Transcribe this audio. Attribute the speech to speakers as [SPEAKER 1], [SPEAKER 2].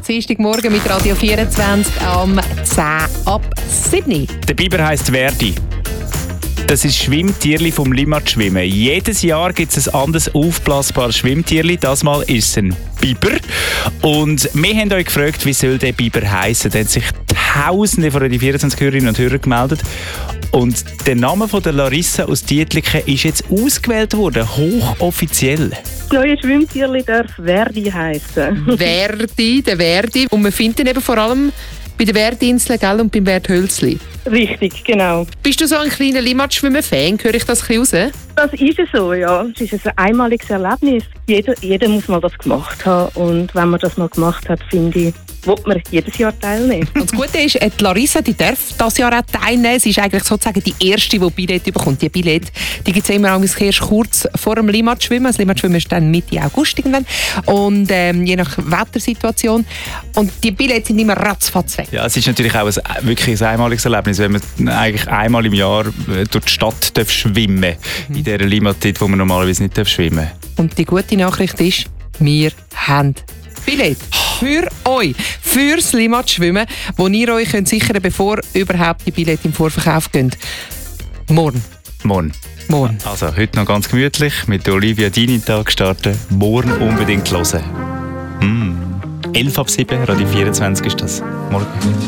[SPEAKER 1] Dienstagmorgen mit Radio 24 am 10 ab 7.
[SPEAKER 2] Der Biber heisst Verdi. Das ist Schwimmtierli vom Limmat Schwimmen. Jedes Jahr gibt es ein anderes aufblasbares Schwimmtierli. Das Mal ist es ein Biber. Und wir haben euch gefragt, wie soll der Biber heissen. Da haben sich Tausende von Radio 24 Hörerinnen und Hörern gemeldet. Und der Name von der Larissa aus Dietliken ist jetzt ausgewählt worden, hochoffiziell.
[SPEAKER 3] Das neue Schwimmtierli darf Verdi heissen.
[SPEAKER 1] Verdi, der Verdi. Und man findet ihn eben vor allem bei der Verdi-Insel, gell, und beim Verdi-Hölzli.
[SPEAKER 3] Richtig, genau.
[SPEAKER 1] Bist du so ein kleiner Limmat-Schwimmen-Fan? Höre ich das ein bisschen raus?
[SPEAKER 3] Das ist es so, ja. Es ist ein einmaliges Erlebnis. Jeder muss mal das gemacht haben. Und wenn man das mal gemacht hat, finde ich, will man jedes Jahr teilnehmen.
[SPEAKER 1] Und das Gute ist, die Larissa die darf dieses Jahr auch teilnehmen. Sie ist eigentlich sozusagen die Erste, die Billett bekommt. Die Billett gibt es immer erst kurz vor dem Limmat-Schwimmen. Das Limmat-Schwimmen ist dann Mitte August irgendwann. Und je nach Wettersituation. Und die Billets sind immer ratzfatz weg.
[SPEAKER 2] Ja, es ist natürlich auch wirklich ein einmaliges Erlebnis, wenn man eigentlich einmal im Jahr durch die Stadt schwimmen darf. In dieser Limmat-Zeit, wo man normalerweise nicht schwimmen darf.
[SPEAKER 1] Und die gute Nachricht ist, wir haben Billett für euch, fürs Limmat-Schwimmen, wo ihr euch sichern könnt, bevor überhaupt die Billette im Vorverkauf gehen. Morgen. Also, heute noch ganz gemütlich mit Olivia Dinitag starten. Morgen unbedingt hören. 11 ab 7, Radio 24 ist das. Morgen.